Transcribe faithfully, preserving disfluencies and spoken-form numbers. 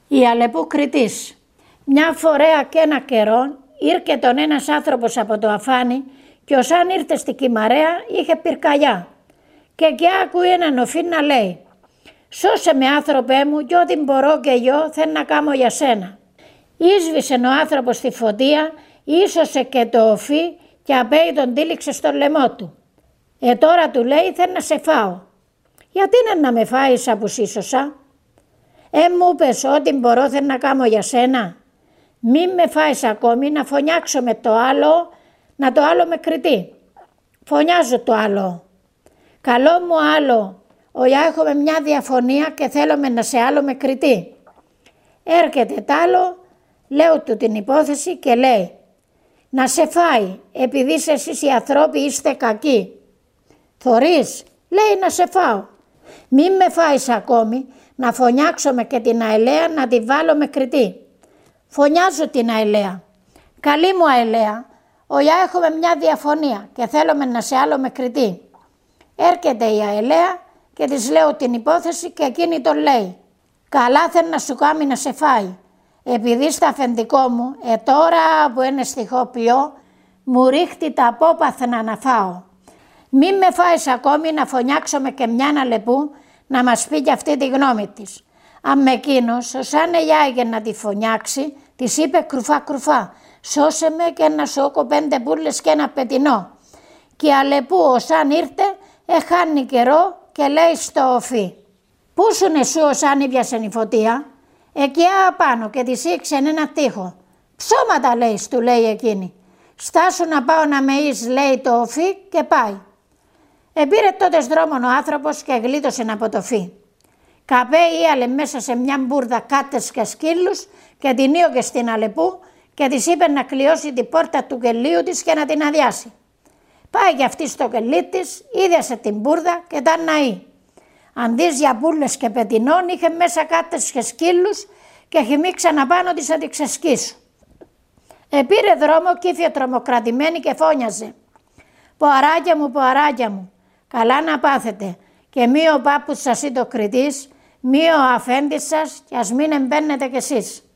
Η Αλεπού Κρητής. Μια φορέα και ένα καιρό ήρθε τον ένας άνθρωπος από το αφάνι και όσαν ήρθε στη Κυμαρέα είχε πυρκαγιά και και άκουε έναν οφή να λέει «Σώσε με άνθρωπέ μου και ό,τι μπορώ και εγώ θέλω να κάνω για σένα». Ίσβησε ο άνθρωπος στη φωτία, ίσωσε και το οφή και απέει τον τύλιξε στο λαιμό του. «Ε τώρα» του λέει «θέλω να σε φάω». «Γιατί είναι να με φάεις που ίσωσα?» «Ε μου πες ό,τι μπορώ θέλω να κάνω για σένα». «Μη με φάεις ακόμη να φωνιάξω με το άλλο, να το άλλο με κριτεί». «Φωνιάζω το άλλο». «Καλό μου άλλο, οιά έχουμε μια διαφωνία και θέλουμε να σε άλλο με κριτεί». Έρχεται τ' άλλο, λέω του την υπόθεση και λέει «Να σε φάει, επειδή εσείς οι ανθρώποι είστε κακοί». «Θωρείς», λέει «να σε φάω». «Μη με φάεις ακόμη, να φωνιάξουμε και την Αελαία να τη βάλω με κριτή». «Φωνιάζω την Αελαία». «Καλή μου Αελαία, οιά έχουμε μια διαφωνία και θέλουμε να σε άλλο με κριτή». Έρχεται η Αελαία και της λέω την υπόθεση και εκείνη τον λέει «Καλά θέλει να σου κάνει να σε φάει, επειδή στα αφεντικό μου, ε τώρα που είναι στιχόπιο, μου ρίχτει τα απόπαθνα να φάω. Μη με φάεις ακόμη να φωνιάξουμε και μια Αλεπού να μας πει και αυτή τη γνώμη της». Αν με εκείνος, όσαν ελιάγε να τη φωνιάξει, της είπε κρουφά κρουφά «Σώσε με και να σώκω πέντε πουλες και ένα πετινό». Και η Αλεπού όσαν ήρθε, εχάνει καιρό και λέει στο οφή «Πού σου εσύ όσαν ήπιασε η φωτία?» «Εκεί απάνω» και της ήξεν ένα τοίχο. «Ψώματα» λέει, του λέει εκείνη. «Στάσου να πάω να με εις», λέει το οφή και πάει. Επήρε τότε δρόμον ο άνθρωπος και γλίτωσε από το φύ. Καπέει ίαλε μέσα σε μια μπουρδα κάτες και σκύλους και την ίωγε στην Αλεπού και της είπε να κλειώσει την πόρτα του κελίου της και να την αδειάσει. Πάει κι αυτή στο κελί της, ίδιασε την μπουρδα και τα ναεί. Αντί για μπούλες και πετινών είχε μέσα κάτες και σκύλους και χυμίξαν απάνω της να την ξεσκίσουν. Επήρε δρόμο κι ήρθε τρομοκρατημένη και φώνιαζε «Ποαράκια μου, ποαράκια μου, καλά να πάθετε και μη ο πάπους σας ή το κριτής, μη ο αφέντης σας και ας μην εμπαίνετε κι εσείς».